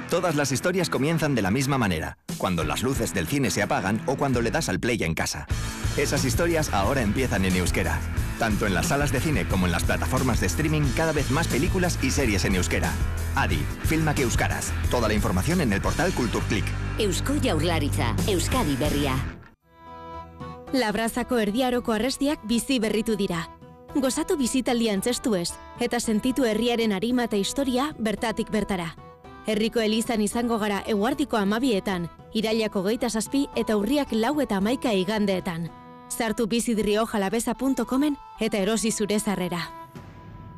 Todas las historias comienzan de la misma manera, cuando las luces del cine se apagan o cuando le das al play en casa. Esas historias ahora empiezan en euskera. Tanto en las salas de cine como en las plataformas de streaming, cada vez más películas y series en euskera. Adi, filmak euskaraz. Toda la información en el portal Kulturklik. Eusko Jaurlaritza, Euskadi berria. Labrazako erdiaroko arrestiak bizi berritu dira. Gozatu bizitaldi antzestuez, eta sentitu herriaren arima eta historia bertatik bertara. Herriko elizan izango gara eguardiko 12etan, irailako 27 eta urriak 4 eta 11 igandeetan. Sartu bizidriojalabeza.comen eta erosi zure sarrera.